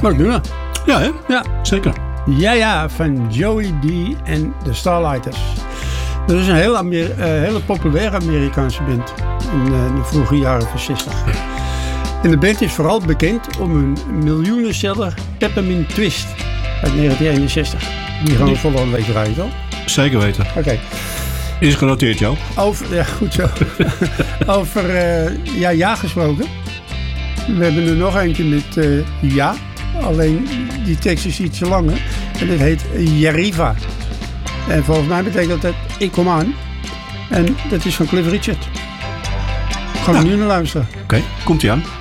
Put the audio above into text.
Maar ik doe dat. Ja, hè? Ja. Zeker. Ja, van Joey D en de Starlighters. Dat is een hele populaire Amerikaanse band in de vroege jaren van 60. En de band is vooral bekend om hun miljoenenseller Peppermint Twist uit 1961. Die gaan we volgende week draaien, toch? Zeker weten. Oké. Is genoteerd, Jo. Ja, goed zo. Over ja gesproken. We hebben er nog eentje met ja. Alleen die tekst is iets langer. En dit heet Yariva. En volgens mij betekent dat ik kom aan. En dat is van Cliff Richard. Gaan we nu naar luisteren. Oké, komt-ie aan.